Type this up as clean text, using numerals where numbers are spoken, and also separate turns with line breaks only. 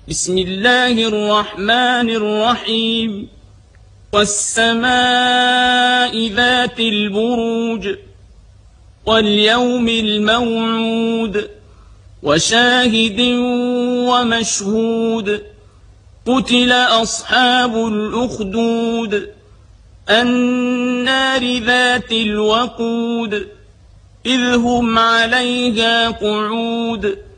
بسم الله الرحمن الرحيم والسماء ذات البروج واليوم الموعود وشاهد ومشهود قتل أصحاب الأخدود النار ذات الوقود إذ هم عليها قعود